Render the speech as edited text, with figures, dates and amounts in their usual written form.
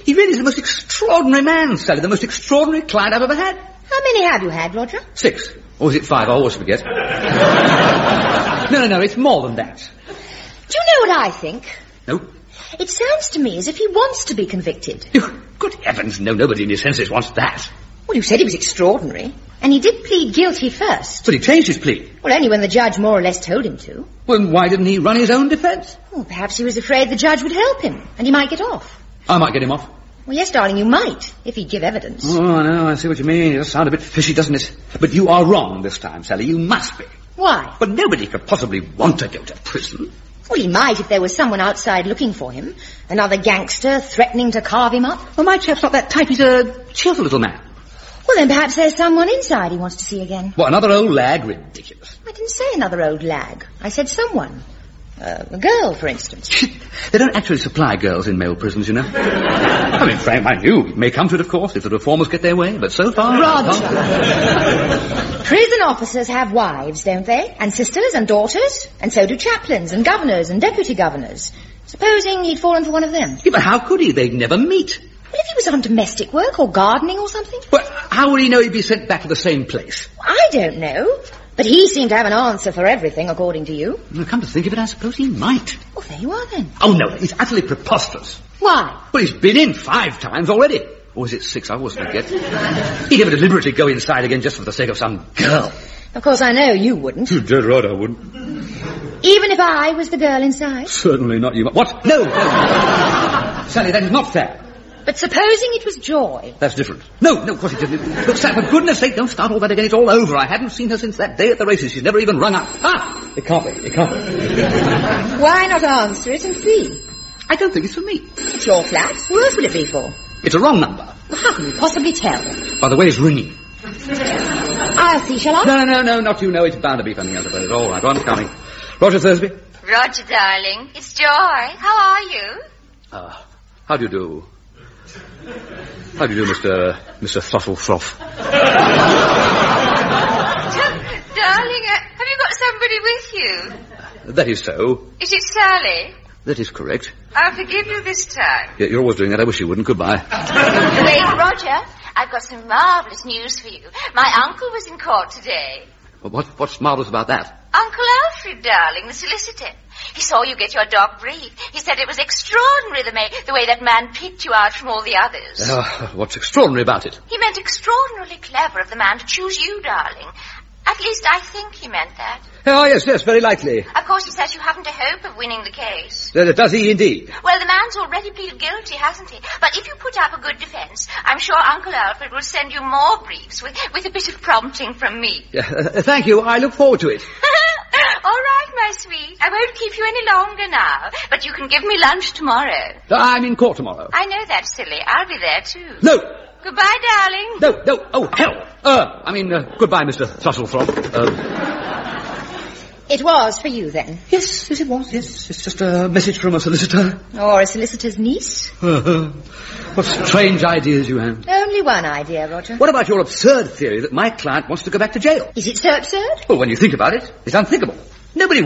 He really is the most extraordinary man, Sally, the most extraordinary client I've ever had. How many have you had, Roger? 6. Or is it 5? I always forget. No, it's more than that. Do you know what I think? No? It sounds to me as if he wants to be convicted. Good heavens, no, nobody in his senses wants that. Well, you said he was extraordinary. And he did plead guilty first. But he changed his plea. Well, only when the judge more or less told him to. Well, why didn't he run his own defence? Well, perhaps he was afraid the judge would help him, and he might get off. I might get him off. Well, yes, darling, you might, if he'd give evidence. Oh, I know, I see what you mean. It does sound a bit fishy, doesn't it? But you are wrong this time, Sally. You must be. Why? But nobody could possibly want to go to prison. Well, he might if there was someone outside looking for him. Another gangster threatening to carve him up. Well, my chap's not that type. He's a cheerful little man. Well, then perhaps there's someone inside he wants to see again. What, another old lag? Ridiculous. I didn't say another old lag. I said someone. A girl, for instance. They don't actually supply girls in male prisons, you know. I mean, Frank, mind you, it may come to it, of course, if the reformers get their way, but so far... Roger. Prison officers have wives, don't they? And sisters and daughters. And so do chaplains and governors and deputy governors. Supposing he'd fallen for one of them. Yeah, but how could he? They'd never meet. Well, if he was on domestic work or gardening or something. Well, how would he know he'd be sent back to the same place? I don't know. But he seemed to have an answer for everything, according to you. Well, come to think of it, I suppose he might. Well, there you are, then. Oh, no, it's utterly preposterous. Why? Well, he's been in 5 times already. Or is it 6? I always forget. He'd never deliberately go inside again just for the sake of some girl. Of course, I know you wouldn't. You're dead right, I wouldn't. Even if I was the girl inside? Certainly not you. What? No. Sally, that is not fair. But supposing it was Joy? That's different. No, of course it didn't. Look, Sam, for goodness sake, don't start all that again. It's all over. I hadn't seen her since that day at the races. She's never even rung up. Ah! It can't be. Why not answer it and see? I don't think it's for me. It's your flat. Who else would it be for? It's a wrong number. Well, how can you possibly tell? By the way, it's ringing. I'll see, shall I? No, not you. No, it's bound to be something else about it. All right, I'm coming. Roger Thursby? Roger, darling. It's Joy. How are you? How do you do? How do you do, Mr. Thruffle-Throff? Darling, have you got somebody with you? That is so. Is it Sally? That is correct. I'll forgive you this time. Yeah, you're always doing that. I wish you wouldn't. Goodbye. Wait, Roger. I've got some marvellous news for you. My uncle was in court today. What's marvellous about that? Uncle Alfred, darling, the solicitor. He saw you get your dog brief. He said it was extraordinary the way that man picked you out from all the others. What's extraordinary about it? He meant extraordinarily clever of the man to choose you, darling. At least I think he meant that. Oh, yes, very likely. Of course, he says you haven't a hope of winning the case. Does he indeed? Well, the man's already pleaded guilty, hasn't he? But if you put up a good defence, I'm sure Uncle Alfred will send you more briefs with a bit of prompting from me. Thank you. I look forward to it. All right, my sweet. I won't keep you any longer now, but you can give me lunch tomorrow. I'm in court tomorrow. I know that, silly. I'll be there, too. No. Goodbye, darling. No. Oh, hell. Goodbye, Mr. Thruffle-Throff. It was for you, then? Yes, it was. Yes, it's just a message from a solicitor. Or a solicitor's niece? What strange ideas you have. Only one idea, Roger. What about your absurd theory that my client wants to go back to jail? Is it so absurd? Well, when you think about it, it's unthinkable. Nobody